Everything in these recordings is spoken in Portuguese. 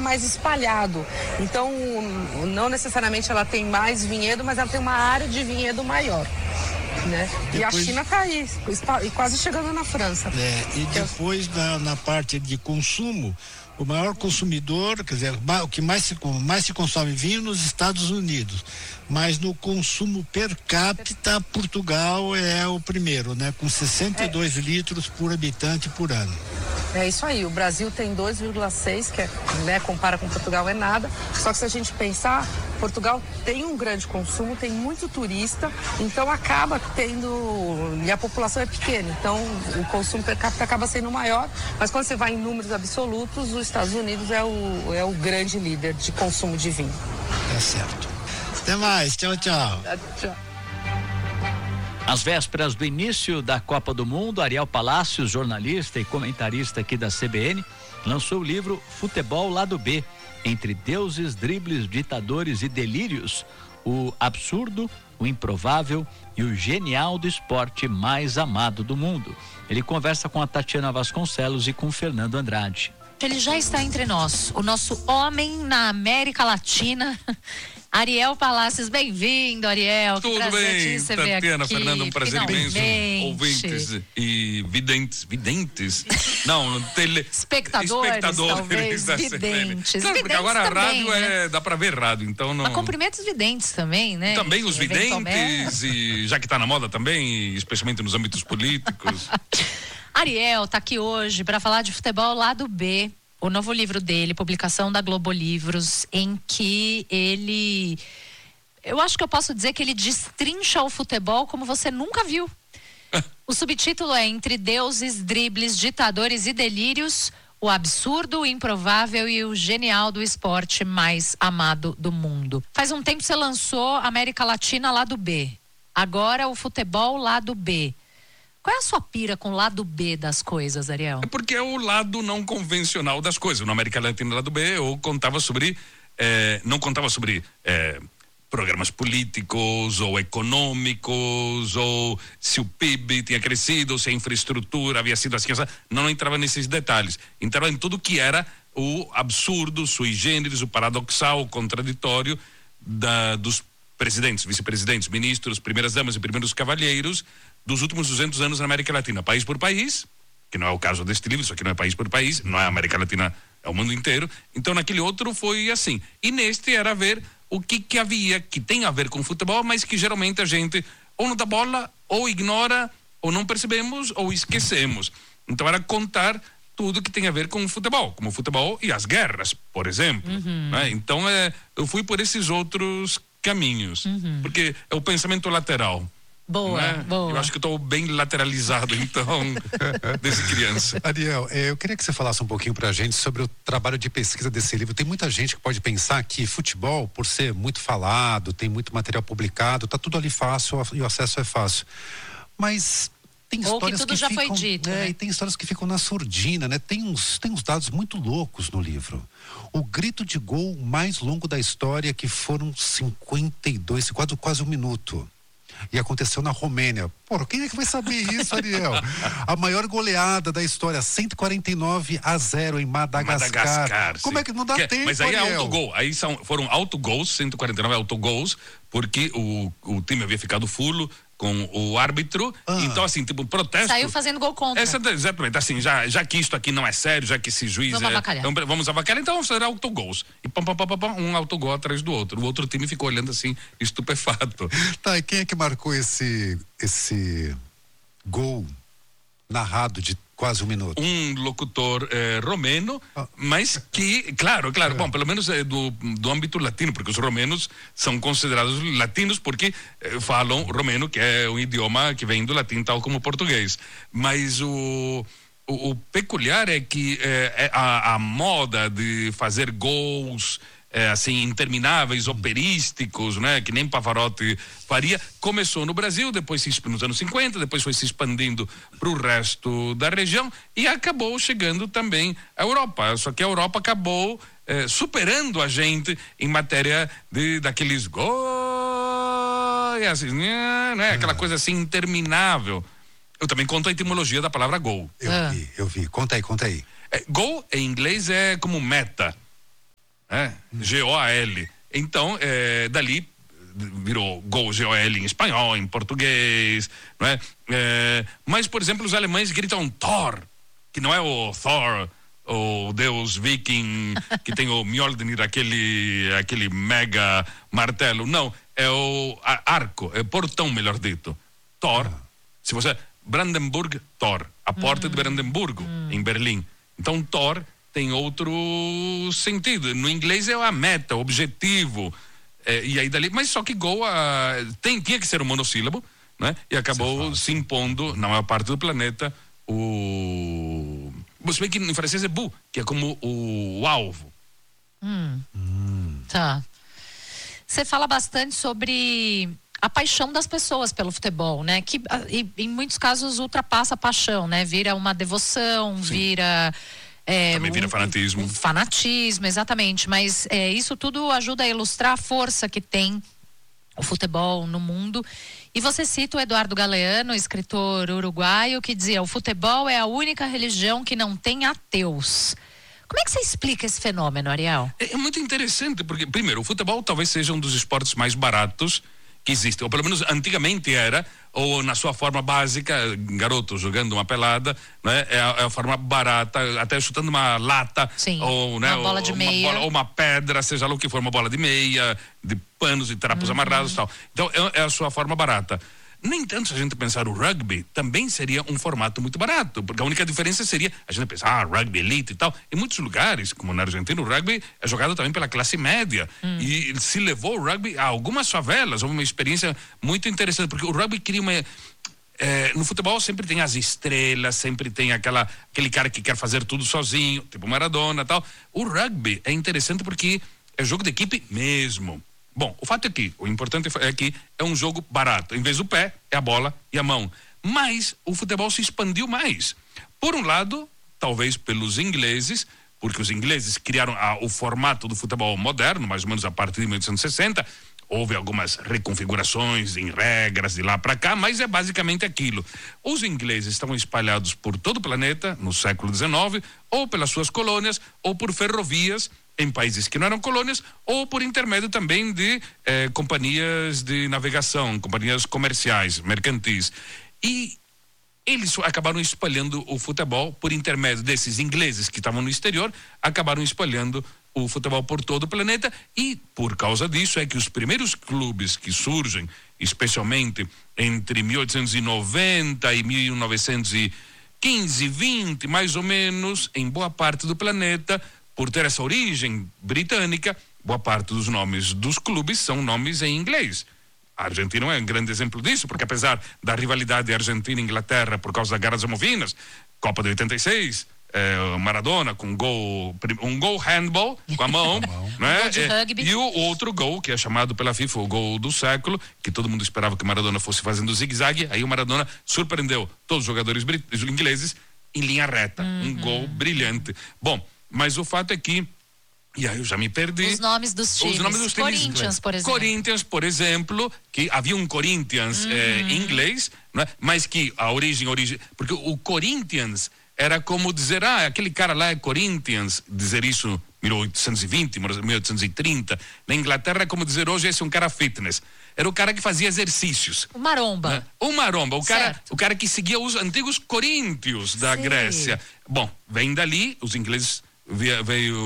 mais espalhado. Então, não necessariamente ela tem mais vinhedo, mas ela tem uma área de vinhedo maior. Né? E a China está aí, e quase chegando na França. E depois na parte de consumo, o maior consumidor, quer dizer, o que mais se consome vinho nos Estados Unidos, mas no consumo per capita, Portugal é o primeiro, né? Com 62 litros por habitante por ano. É isso aí, o Brasil tem 2,6, que né, compara com Portugal é nada, só que se a gente pensar, Portugal tem um grande consumo, tem muito turista, então acaba tendo, e a população é pequena, então o consumo per capita acaba sendo maior, mas quando você vai em números absolutos, os Estados Unidos é o grande líder de consumo de vinho. Tá certo. Até mais, tchau, tchau. Tchau. Às vésperas do início da Copa do Mundo, Ariel Palacios, jornalista e comentarista aqui da CBN, lançou o livro Futebol Lado B, entre deuses, dribles, ditadores e delírios, o absurdo, o improvável e o genial do esporte mais amado do mundo. Ele conversa com a Tatiana Vasconcelos e com o Fernando Andrade. Ele já está entre nós, o nosso homem na América Latina, Ariel Palacios. Bem-vindo, Ariel. Tudo bem, Tatiana, Fernando, um prazer imenso. Ouvintes e videntes? Não, espectadores talvez, videntes. Claro, porque agora a rádio também, né? Dá pra ver rádio, então não... Mas cumprimentos videntes também, né? Também os videntes, e já que tá na moda também, especialmente nos âmbitos políticos. Ariel tá aqui hoje para falar de Futebol Lado B, o novo livro dele, publicação da Globo Livros, em que eu acho que eu posso dizer que ele destrincha o futebol como você nunca viu. O subtítulo é Entre Deuses, Dribles, Ditadores e Delírios, o absurdo, o improvável e o genial do esporte mais amado do mundo. Faz um tempo você lançou América Latina Lado B, agora o Futebol Lado B. Qual é a sua pira com o lado B das coisas, Ariel? É porque é o lado não convencional das coisas. No América Latina Lado B, eu contava sobre... não contava sobre programas políticos ou econômicos, ou se o PIB tinha crescido, se a infraestrutura havia sido assim. Não entrava nesses detalhes. Entrava em tudo que era o absurdo, sui generis, o paradoxal, o contraditório dos presidentes, vice-presidentes, ministros, primeiras-damas e primeiros cavalheiros dos últimos 200 anos na América Latina, país por país, que não é o caso deste livro, isso aqui não é país por país, não é a América Latina, é o mundo inteiro. Então naquele outro foi assim. E neste era ver o que havia, que tem a ver com futebol, mas que geralmente a gente ou não dá bola, ou ignora, ou não percebemos, ou esquecemos. Então era contar tudo que tem a ver com o futebol, como o futebol e as guerras, por exemplo. Né? Então eu fui por esses outros caminhos, porque é o pensamento lateral. Boa, né? boa. Eu acho que eu estou bem lateralizado, então, desde criança. Ariel, eu queria que você falasse um pouquinho pra gente sobre o trabalho de pesquisa desse livro. Tem muita gente que pode pensar que futebol, por ser muito falado, tem muito material publicado, tá tudo ali fácil e o acesso é fácil. Mas tem histórias que tudo já ficam, foi dito, né? E tem histórias que ficam na surdina, né? Tem uns dados muito loucos no livro. O grito de gol mais longo da história, que foram 52, quase um minuto. E aconteceu na Romênia. Pô, quem é que vai saber isso, Ariel? A maior goleada da história, 149-0 em Madagascar. Como é que não dá tempo, mas aí Ariel? É autogol. Aí foram autogols, 149 autogols, porque o time havia ficado fulo com o árbitro. Então, assim, tipo, protesto. Saiu fazendo gol contra. Exatamente, assim, já que isto aqui não é sério, já que esse juiz vamos avacalhar, então será autogols. E um autogol atrás do outro. O outro time ficou olhando assim, estupefato. Tá, e quem é que marcou esse gol narrado de quase um minuto? Um locutor romeno, mas que, claro, bom, pelo menos é do âmbito latino, porque os romenos são considerados latinos porque falam romeno, que é um idioma que vem do latim, tal como o português. Mas o peculiar é que a moda de fazer gols assim, intermináveis, operísticos, né? Que nem Pavarotti faria, começou no Brasil, depois nos anos 50, depois foi se expandindo para o resto da região e acabou chegando também à Europa. Só que a Europa acabou superando a gente em matéria daqueles gols, assim, né? Aquela coisa assim interminável. Eu também conto a etimologia da palavra gol. Eu vi. Conta aí. Gol em inglês é como meta. G-O-A-L. Então, dali virou Gol, G-O-L em espanhol, em português, não é? Mas, por exemplo, os alemães gritam Thor, que não é o Thor, o deus viking que tem o Mjolnir, aquele mega martelo. Não, é o arco, é portão, melhor dito. Thor, se você... Brandenburg, Thor, a porta de Brandemburgo, em Berlim. Então, Thor tem outro sentido. No inglês é a meta, o objetivo. E aí dali, mas só que Gol tinha que ser um monossílabo, né? E acabou se impondo na maior parte do planeta você vê que em francês é but, que é como o alvo. Tá. Você fala bastante sobre a paixão das pessoas pelo futebol, né? Que em muitos casos ultrapassa a paixão, né? Vira uma devoção, vira... também vira fanatismo. Fanatismo, exatamente. Mas isso tudo ajuda a ilustrar a força que tem o futebol no mundo. E você cita o Eduardo Galeano, escritor uruguaio, que dizia: o futebol é a única religião que não tem ateus. Como é que você explica esse fenômeno, Ariel? É muito interessante, porque, primeiro, o futebol talvez seja um dos esportes mais baratos que existe, ou pelo menos antigamente era, ou na sua forma básica, garoto jogando uma pelada, né? É a forma barata, até chutando uma lata. Sim, ou, né, uma bola de meia. Ou uma pedra, seja lá o que for, uma bola de meia, de panos e trapos amarrados e tal. Então é a sua forma barata. No entanto, se a gente pensar o rugby, também seria um formato muito barato, porque a única diferença seria a gente pensar, rugby elite e tal. Em muitos lugares, como na Argentina, o rugby é jogado também pela classe média. E se levou o rugby a algumas favelas, uma experiência muito interessante, porque o rugby cria uma... no futebol sempre tem as estrelas, sempre tem aquele cara que quer fazer tudo sozinho, tipo Maradona e tal. O rugby é interessante porque é jogo de equipe mesmo. Bom, o fato é que, o importante é que é um jogo barato. Em vez do pé, é a bola e a mão. Mas o futebol se expandiu mais. Por um lado, talvez pelos ingleses, porque os ingleses criaram o formato do futebol moderno, mais ou menos a partir de 1860. Houve algumas reconfigurações em regras de lá para cá, mas é basicamente aquilo. Os ingleses estavam espalhados por todo o planeta no século XIX, ou pelas suas colônias, ou por ferrovias em países que não eram colônias, ou por intermédio também de companhias de navegação, companhias comerciais, mercantis. E eles acabaram espalhando o futebol por intermédio desses ingleses que estavam no exterior, acabaram espalhando o futebol por todo o planeta, e por causa disso é que os primeiros clubes que surgem, especialmente entre 1890 e 1915, 20, mais ou menos, em boa parte do planeta, por ter essa origem britânica, boa parte dos nomes dos clubes são nomes em inglês. A Argentina é um grande exemplo disso, porque apesar da rivalidade Argentina e Inglaterra por causa da Guerra das Malvinas, Copa de 86, Maradona com um gol handball com a mão, né? Gol de rugby. E o outro gol, que é chamado pela FIFA o gol do século, que todo mundo esperava que o Maradona fosse fazendo zigue-zague, aí o Maradona surpreendeu todos os jogadores ingleses em linha reta, um gol brilhante. Bom, mas o fato é que, e aí eu já me perdi. Os nomes dos times. Corinthians, por exemplo. Corinthians, por exemplo, que havia um Corinthians em inglês, né? Mas que a origem, porque o Corinthians era como dizer, aquele cara lá é Corinthians, dizer isso em 1820, 1830. Na Inglaterra é como dizer, hoje esse é um cara fitness. Era o cara que fazia exercícios. O maromba. Né? O maromba, o cara que seguia os antigos coríntios da Grécia. Bom, vem dali, os ingleses veio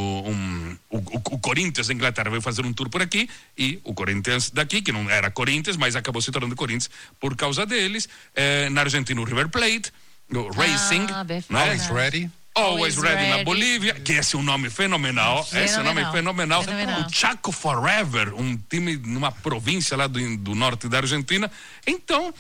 o Corinthians da Inglaterra veio fazer um tour por aqui, e o Corinthians daqui, que não era Corinthians, mas acabou se tornando Corinthians por causa deles. Na Argentina o River Plate, o Racing, né? Always Ready na Bolívia, que esse é um nome fenomenal. Esse é um nome fenomenal. O Chaco Forever, um time numa província lá do norte da Argentina. Então,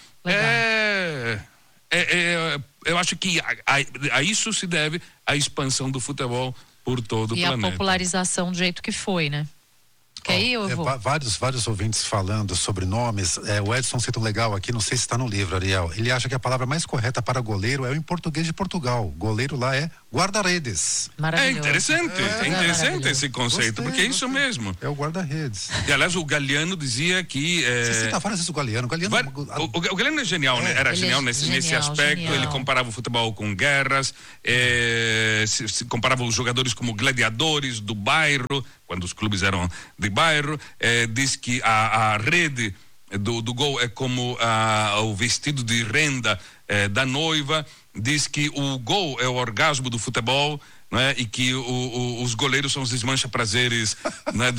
eu acho que a isso se deve a expansão do futebol por todo o planeta. E a popularização do jeito que foi, né? Que aí eu vou... vários ouvintes falando sobre nomes. O Edson cita um legal aqui, não sei se está no livro, Ariel. Ele acha que a palavra mais correta para goleiro é o em português de Portugal. Goleiro lá é guarda-redes. É Maravilhoso. interessante esse conceito, porque é isso mesmo. É o guarda-redes. E aliás, o Galeano dizia que. Você cita várias vezes o Galeano. O Galeano é genial, né? Era genial nesse aspecto. Genial. Ele comparava o futebol com guerras, se comparava os jogadores como gladiadores do bairro, quando os clubes eram de bairro. Diz que a rede do gol é como o vestido de renda da noiva. Diz que o gol é o orgasmo do futebol, né? E que os goleiros são os desmancha-prazeres, né?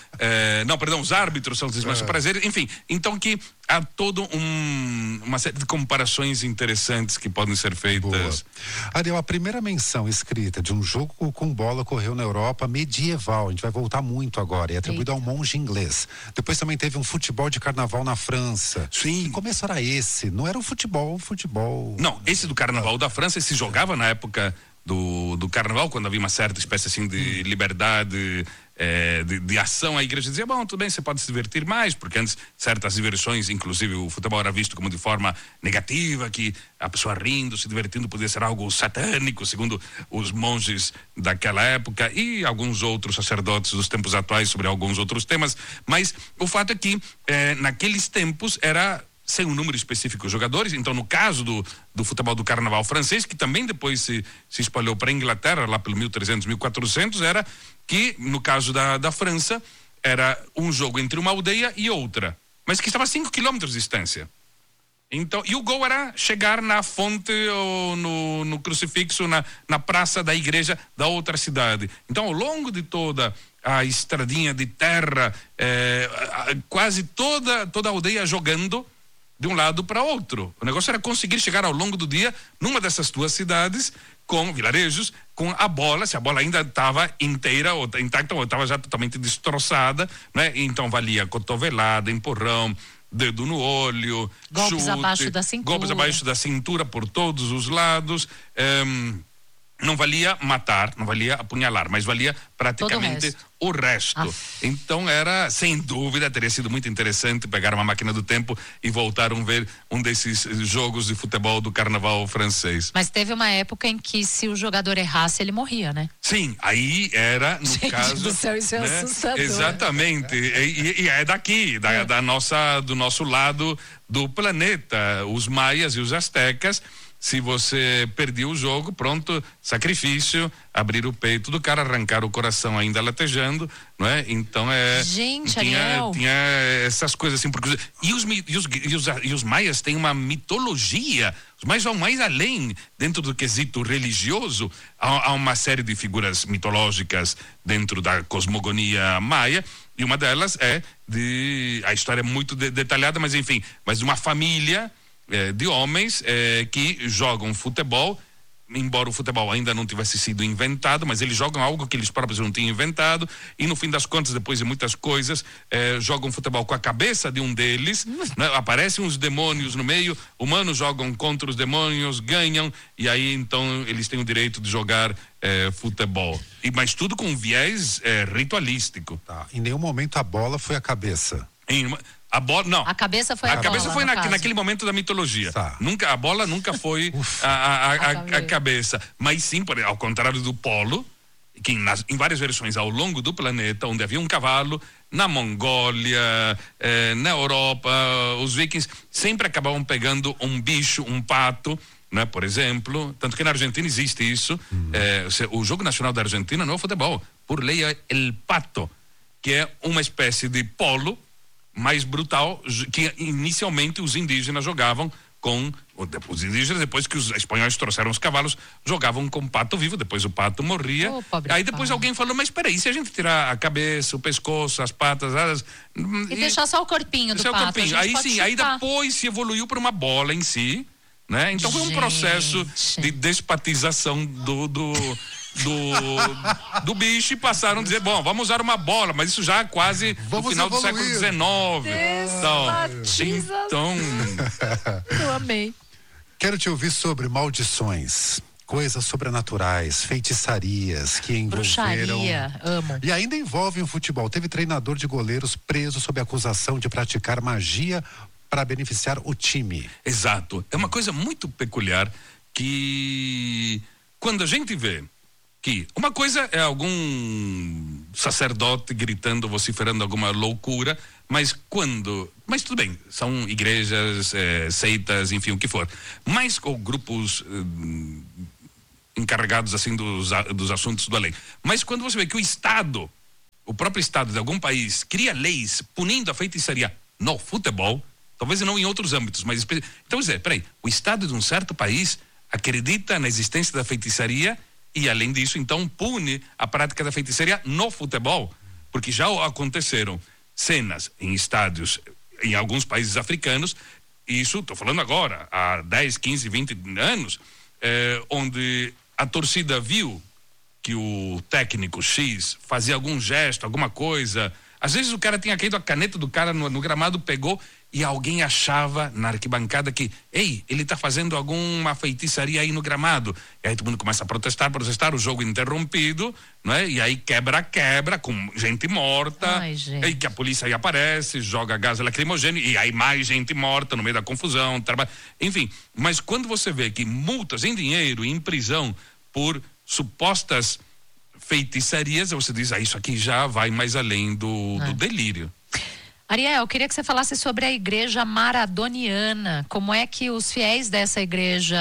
Os árbitros são os desmancha-prazeres, enfim. Então que há toda uma série de comparações interessantes que podem ser feitas. Ariel, a primeira menção escrita de um jogo com bola ocorreu na Europa medieval. A gente vai voltar muito agora. É atribuído a um monge inglês. Depois também teve um futebol de carnaval na França. Sim. Que começo era esse? Não era o futebol. Não, esse do carnaval da França se jogava na época do carnaval, quando havia uma certa espécie assim de liberdade de ação. A igreja dizia, bom, tudo bem, você pode se divertir mais, porque antes certas diversões, inclusive o futebol era visto como de forma negativa, que a pessoa rindo, se divertindo podia ser algo satânico, segundo os monges daquela época e alguns outros sacerdotes dos tempos atuais sobre alguns outros temas. Mas o fato é que naqueles tempos era sem um número específico de jogadores. Então, no caso do futebol do carnaval francês, que também depois se espalhou para a Inglaterra, lá pelo 1300, 1400, era que, no caso da França, era um jogo entre uma aldeia e outra, mas que estava a 5 quilômetros de distância. Então, e o gol era chegar na fonte ou no crucifixo, na praça da igreja da outra cidade. Então, ao longo de toda a estradinha de terra, quase toda a aldeia jogando de um lado para outro. O negócio era conseguir chegar ao longo do dia numa dessas duas cidades, com vilarejos, com a bola, se a bola ainda estava inteira ou intacta ou estava já totalmente destroçada, né? Então valia cotovelada, empurrão, dedo no olho, golpes chute, abaixo da cintura. Golpes abaixo da cintura por todos os lados. Não valia matar, não valia apunhalar, mas valia praticamente o resto. Então sem dúvida, teria sido muito interessante pegar uma máquina do tempo e voltar a ver um desses jogos de futebol do carnaval francês. Mas teve uma época em que se o jogador errasse, ele morria, né? Sim, aí era, no Gente caso... do céu, isso é assustador. Exatamente, e é daqui, do nosso lado do planeta. Os maias e os astecas, se você perdia o jogo, pronto, sacrifício, abrir o peito do cara, arrancar o coração ainda latejando, não é? Então Gente, tinha essas coisas assim, porque e os maias têm uma mitologia. Os maias vão mais além dentro do quesito religioso. Há uma série de figuras mitológicas dentro da cosmogonia maia, e uma delas a história é muito detalhada, mas enfim, de uma família de homens que jogam futebol, embora o futebol ainda não tivesse sido inventado, mas eles jogam algo que eles próprios não tinham inventado, e no fim das contas, depois de muitas coisas, jogam futebol com a cabeça de um deles, né? Aparecem uns demônios no meio, humanos jogam contra os demônios, ganham, e aí então eles têm o direito de jogar futebol, mas tudo com um viés ritualístico. Tá. Em nenhum momento a bola foi a cabeça. A bola, não. A cabeça foi cabeça foi naquele momento da mitologia. Tá. A bola nunca foi a cabeça. Mas sim, ao contrário do polo, que em várias versões ao longo do planeta, onde havia um cavalo, na Mongólia, na Europa, os vikings sempre acabavam pegando um bicho, um pato, né, por exemplo. Tanto que na Argentina existe isso. O jogo nacional da Argentina não é o futebol. Por lei é el pato, que é uma espécie de polo mais brutal, que inicialmente os indígenas jogavam com os indígenas, depois que os espanhóis trouxeram os cavalos, jogavam com pato vivo, depois o pato morria. Aí depois alguém falou, mas peraí, se a gente tirar a cabeça, o pescoço, as patas, e deixar só o corpinho do pato, aí sim, aí depois se evoluiu para uma bola em si, né? Então foi um processo de despatização do bicho, e passaram a dizer, bom, vamos usar uma bola, mas isso já quase no final do século XIX. Então eu amei. Quero te ouvir sobre maldições, coisas sobrenaturais, feitiçarias que envolveram... Bruxaria, amo. E ainda envolvem o futebol. Teve treinador de goleiros preso sob acusação de praticar magia para beneficiar o time. Exato. É uma coisa muito peculiar que quando a gente vê que uma coisa é algum sacerdote gritando, vociferando alguma loucura, mas tudo bem, são igrejas, seitas, enfim, o que for, mas ou grupos encarregados assim dos assuntos do além. Mas quando você vê que o próprio Estado de algum país cria leis punindo a feitiçaria no futebol, talvez não em outros âmbitos, mas então peraí, o Estado de um certo país acredita na existência da feitiçaria e além disso então pune a prática da feitiçaria no futebol, porque já aconteceram cenas em estádios em alguns países africanos, isso estou falando agora, há 10, 15, 20 anos, onde a torcida viu que o técnico X fazia algum gesto, alguma coisa, às vezes o cara tinha caído, a caneta do cara no gramado pegou e alguém achava na arquibancada que, ele tá fazendo alguma feitiçaria aí no gramado. E aí todo mundo começa a protestar, o jogo interrompido, né? E aí quebra, com gente morta. Ai, gente. E que a polícia aí aparece, joga gás lacrimogêneo, e aí mais gente morta no meio da confusão. Enfim, mas quando você vê que multas em dinheiro, em prisão, por supostas feitiçarias, você diz, isso aqui já vai mais além do delírio. Ariel, eu queria que você falasse sobre a igreja maradoniana. Como é que os fiéis dessa igreja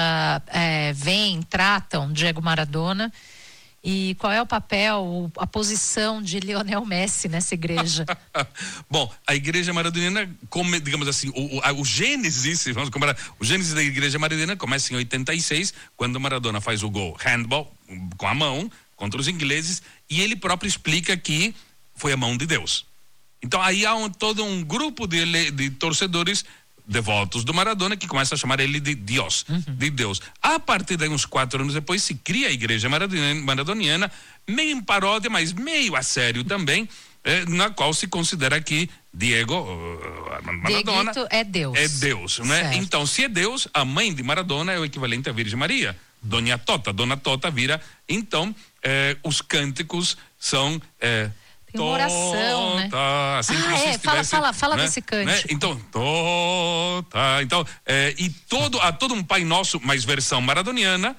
tratam Diego Maradona? E qual é o papel, a posição de Lionel Messi nessa igreja? Bom, a igreja maradoniana, digamos assim, o gênesis da igreja maradoniana começa em 86, quando Maradona faz o gol handball com a mão contra os ingleses, e ele próprio explica que foi a mão de Deus. Então aí há todo um grupo de torcedores devotos do Maradona que começa a chamar ele de Deus, de Deus. A partir de uns 4 anos depois se cria a igreja maradoniana, meio em paródia, mas meio a sério também, na qual se considera que Diego Maradona é Deus. É Deus, né? Então, se é Deus, a mãe de Maradona é o equivalente à Virgem Maria. Dona Tota vira, então, os cânticos são tem uma oração, né? Assim fala né? desse cântico. Né? Então, então há todo um Pai Nosso, mas versão maradoniana,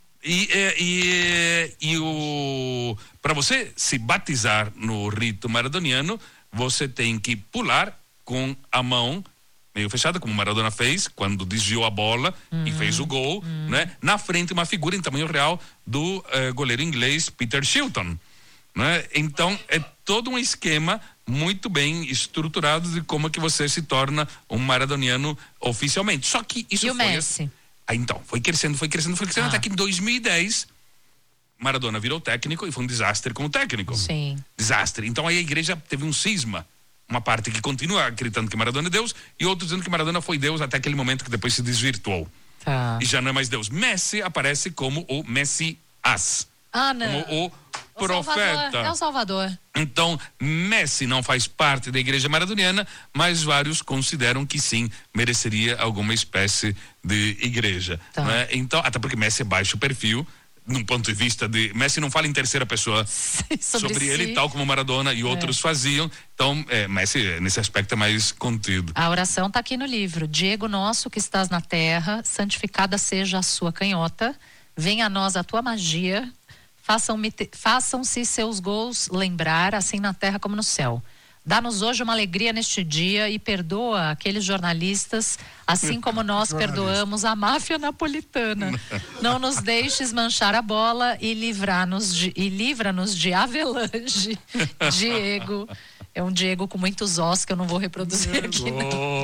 para você se batizar no rito maradoniano, você tem que pular com a mão meio fechada, como Maradona fez quando desviou a bola e fez o gol, né? Na frente uma figura em tamanho real do goleiro inglês Peter Shilton, né? Então é todo um esquema muito bem estruturado de como que você se torna um maradoniano oficialmente. Só que isso Messi? Então, foi crescendo, até que em 2010 Maradona virou técnico e foi um desastre como técnico. Sim. Desastre. Então aí a igreja teve um cisma. Uma parte que continua acreditando que Maradona é Deus e outros dizendo que Maradona foi Deus até aquele momento que depois se desvirtuou. Tá. E já não é mais Deus. Messi aparece como o Messias. Não. Como o profeta. É o Salvador. Então, Messi não faz parte da igreja maradoniana, mas vários consideram que sim, mereceria alguma espécie de igreja. Tá. Né? Então, até porque Messi é baixo perfil, num ponto de vista de... Messi não fala em terceira pessoa sobre ele, tal como Maradona e outros faziam. Então, Messi, nesse aspecto, é mais contido. A oração está aqui no livro. Diego nosso que estás na terra, santificada seja a sua canhota, venha a nós a tua magia, façam-se seus gols lembrar, assim na terra como no céu. Dá-nos hoje uma alegria neste dia e perdoa aqueles jornalistas, assim como nós perdoamos a máfia napolitana. Não nos deixes manchar a bola e livra-nos de Avelange. Diego. É um Diego com muitos ossos que eu não vou reproduzir aqui. Não.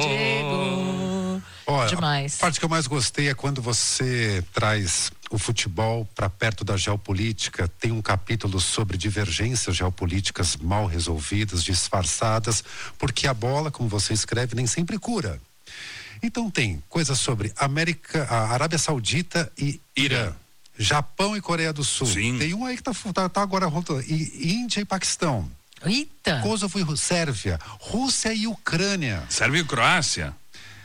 Diego. Olha, demais. A parte que eu mais gostei é quando você traz o futebol para perto da geopolítica. Tem um capítulo sobre divergências geopolíticas mal resolvidas, disfarçadas, porque a bola, como você escreve, nem sempre cura. Então tem coisas sobre a Arábia Saudita e Irã. Japão e Coreia do Sul. Sim. Tem um aí que tá agora rolando. E Índia e Paquistão. Eita! Kosovo e Sérvia. Rússia e Ucrânia. Sérvia e Croácia.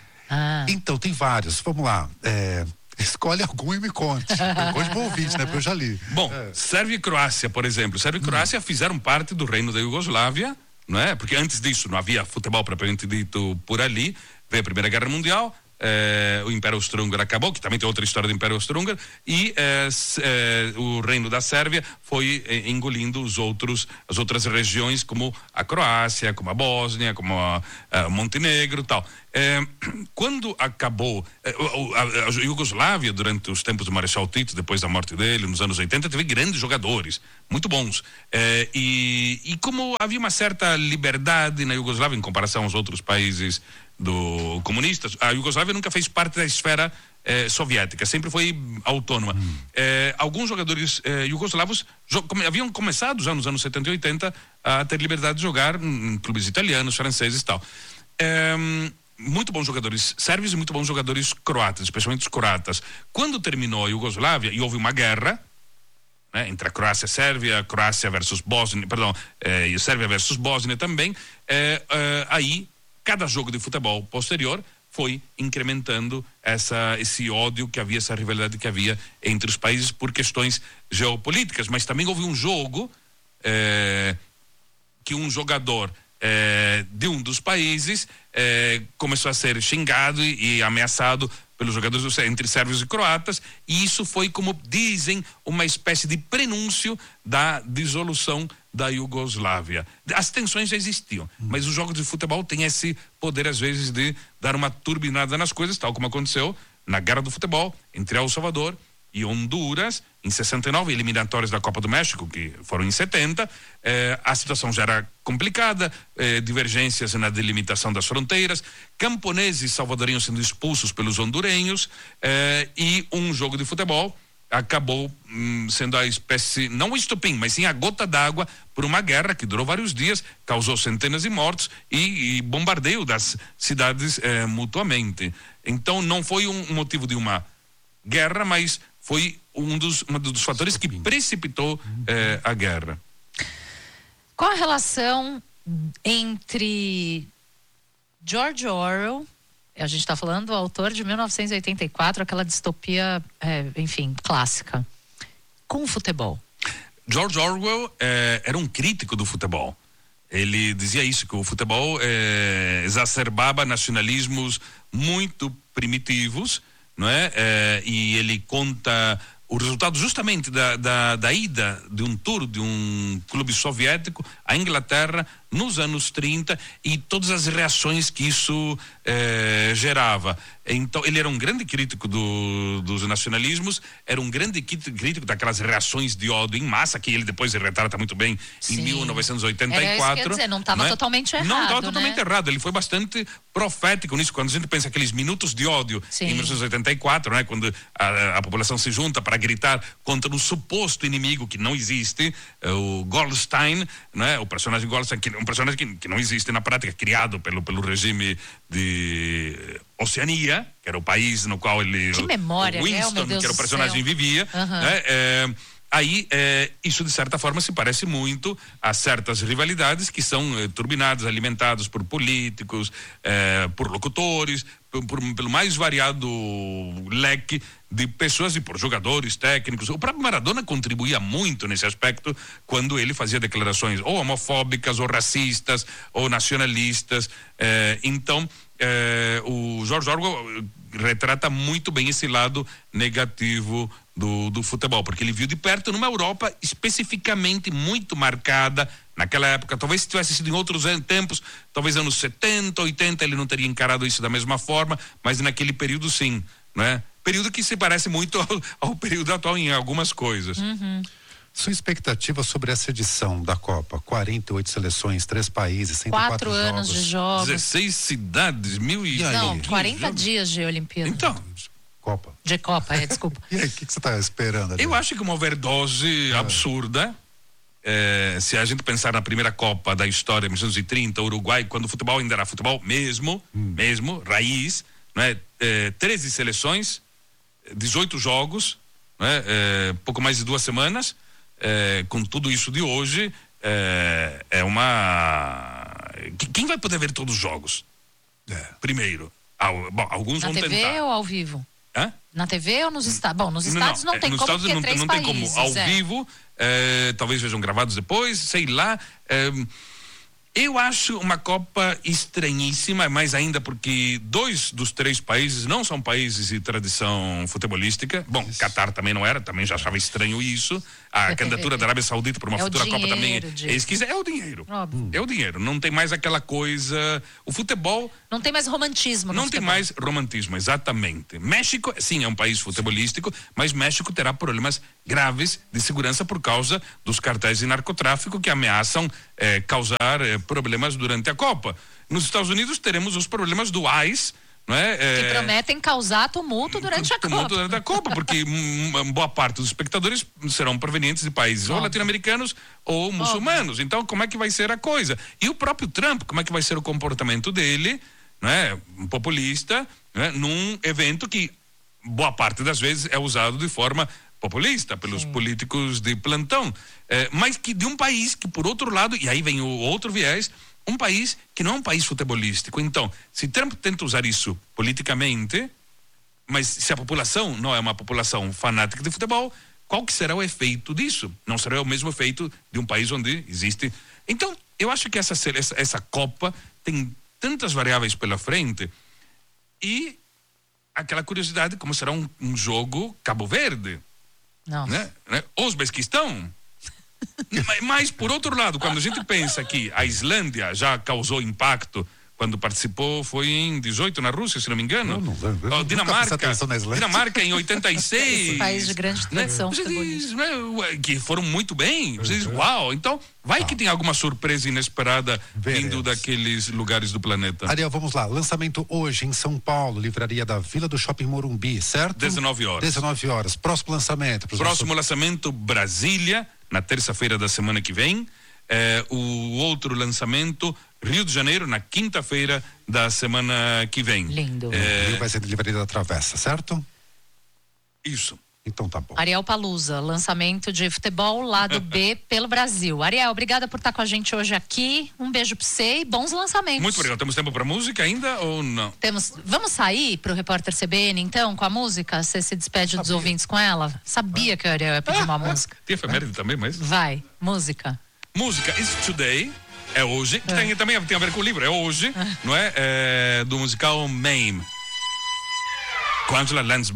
Então, tem vários. Vamos lá. Escolhe algum e me conte. Conte pro ouvinte, né? Porque eu já li. Bom, Sérvia e Croácia, por exemplo. Sérvia e Croácia fizeram parte do reino da Iugoslávia, não é? Porque antes disso não havia futebol propriamente dito por ali. Veio a Primeira Guerra Mundial, o Império Austro-Húngaro acabou, que também tem outra história do Império Austro-Húngaro, e o Reino da Sérvia foi engolindo as outras regiões, como a Croácia, como a Bósnia, como a Montenegro e tal. Quando acabou a Iugoslávia, durante os tempos do Marechal Tito, depois da morte dele, nos anos 80, teve grandes jogadores, muito bons. E como havia uma certa liberdade na Iugoslávia em comparação aos outros países comunistas, a Iugoslávia nunca fez parte da esfera soviética, sempre foi autônoma. Alguns jogadores iugoslavos haviam começado já nos anos 70 e 80 a ter liberdade de jogar em clubes italianos, franceses e tal. Muito bons jogadores sérvios e muito bons jogadores croatas, especialmente os croatas. Quando terminou a Iugoslávia e houve uma guerra, né, entre a Croácia e a Sérvia, Croácia versus Bósnia, e Sérvia versus Bósnia também, aí cada jogo de futebol posterior foi incrementando esse ódio que havia, essa rivalidade que havia entre os países por questões geopolíticas. Mas também houve um jogo que um jogador de um dos países começou a ser xingado e ameaçado pelos jogadores entre sérvios e croatas, e isso foi, como dizem, uma espécie de prenúncio da dissolução da Iugoslávia. As tensões já existiam, mas os jogos de futebol têm esse poder, às vezes, de dar uma turbinada nas coisas, tal como aconteceu na Guerra do Futebol entre El Salvador e Honduras, em 69, eliminatórias da Copa do México, que foram em 70, a situação já era complicada, divergências na delimitação das fronteiras, camponeses salvadorenhos sendo expulsos pelos hondurenhos, e um jogo de futebol acabou sendo a espécie, não o estopim, mas sim a gota d'água por uma guerra que durou vários dias, causou centenas de mortos e bombardeio das cidades mutuamente. Então não foi um motivo de uma guerra, mas foi um dos fatores que precipitou a guerra. Qual a relação entre George Orwell, a gente está falando do autor de 1984, aquela distopia, enfim, clássica, com o futebol? George Orwell era um crítico do futebol. Ele dizia isso, que o futebol exacerbava nacionalismos muito primitivos, não é? E ele conta o resultado justamente da ida de um tour de um clube soviético à Inglaterra nos anos 30 e todas as reações que isso gerava. Então ele era um grande crítico dos nacionalismos, era um grande crítico daquelas reações de ódio em massa, que ele depois retrata muito bem. Sim. Em 1984. Era isso que eu ia dizer, não estava totalmente errado. Não estava totalmente errado, ele foi bastante profético nisso. Quando a gente pensa aqueles minutos de ódio, sim, em 1984, né, quando a população se junta para gritar contra um suposto inimigo que não existe, o Goldstein, né, o personagem Goldstein, um personagem que não existe na prática, criado pelo regime de Oceania, que era o país no qual ele... Que memória, Winston, que era o personagem, vivia. Uhum. Aí, isso de certa forma se parece muito a certas rivalidades que são turbinadas, alimentadas por políticos, por locutores, pelo mais variado leque de pessoas e por jogadores, técnicos. O próprio Maradona contribuía muito nesse aspecto quando ele fazia declarações ou homofóbicas, ou racistas, ou nacionalistas. Então, o George Orwell retrata muito bem esse lado negativo do futebol, porque ele viu de perto numa Europa especificamente muito marcada naquela época. Talvez se tivesse sido em outros tempos, talvez anos 70, 80, ele não teria encarado isso da mesma forma, mas naquele período sim, né? Período que se parece muito ao período atual em algumas coisas. Uhum. Sua expectativa sobre essa edição da Copa? 48 seleções, 3 países, 104 4 anos de jogos. 16 cidades, 1000 e... Não, 40 dias de Olimpíada. Então... Copa. De Copa, desculpa. E aí, o que você está esperando ali? Eu acho que uma overdose absurda. Se a gente pensar na primeira Copa da história, 1930, Uruguai, quando o futebol ainda era futebol mesmo, raiz, né? 13 seleções, 18 jogos, né? Pouco mais de 2 semanas, com tudo isso de hoje, quem vai poder ver todos os jogos? Primeiro, alguns vão tentar. Na TV ou ao vivo? Hã? Na TV ou nos estádios? Bom, nos estádios não tem nos como, porque porque não tem como. Ao vivo, talvez vejam gravados depois, sei lá. Eu acho uma Copa estranhíssima, mais ainda porque 2 dos 3 países não são países de tradição futebolística. Bom, Catar também não era, também já achava estranho isso. A candidatura da Arábia Saudita para uma futura Copa também é esquisita. É o dinheiro. Óbvio. É o dinheiro. Não tem mais aquela coisa. O futebol. Não tem mais romantismo. Não tem mais romantismo, exatamente. México, sim, é um país futebolístico, mas México terá problemas graves de segurança por causa dos cartéis de narcotráfico que ameaçam causar problemas durante a Copa. Nos Estados Unidos teremos os problemas do ICE, não é? Que prometem causar tumulto durante a Copa. Durante a Copa, porque boa parte dos espectadores serão provenientes de países ou latino-americanos ou muçulmanos. Então, como é que vai ser a coisa? E o próprio Trump, como é que vai ser o comportamento dele, não é? Um populista, não é? Num evento que boa parte das vezes é usado de forma populista pelos políticos de plantão, mas que de um país que, por outro lado, e aí vem o outro viés, um país que não é um país futebolístico. Então, se Trump tenta usar isso politicamente, mas se a população não é uma população fanática de futebol, qual que será o efeito disso? Não será o mesmo efeito de um país onde existe. Então, eu acho que essa Copa tem tantas variáveis pela frente e aquela curiosidade como será um jogo Cabo Verde. Né? Uzbequistão. Mas, por outro lado, quando a gente pensa que a Islândia já causou impacto quando participou, foi em 18 na Rússia, se não me engano. Não, Dinamarca em 86. Esse país de grande tradição. Você diz, que foram muito bem. Você diz, uau. Então, vai que tem alguma surpresa inesperada vindo daqueles lugares do planeta. Ariel, vamos lá. Lançamento hoje em São Paulo, livraria da Vila do Shopping Morumbi, certo? 19 horas. 19 horas. Próximo lançamento. Próximo lançamento, Brasília, na terça-feira da semana que vem. O outro lançamento, Rio de Janeiro, na quinta-feira da semana que vem. Lindo. Vai ser de Livraria da Travessa, certo? Isso. Então tá bom. Ariel Palusa, lançamento de futebol lado B pelo Brasil. Ariel, obrigada por estar com a gente hoje aqui. Um beijo pra você e bons lançamentos. Muito obrigado. Temos tempo para música ainda ou não? Temos. Vamos sair pro Repórter CBN então com a música? Você se despede dos ouvintes com ela? Sabia que a Ariel ia pedir uma música. Tem efeméride também, mas... Vai, música. Música It's Today, é hoje, que também tem a ver com o livro, é hoje, não é? Do musical Mame, com Angela Lansbury.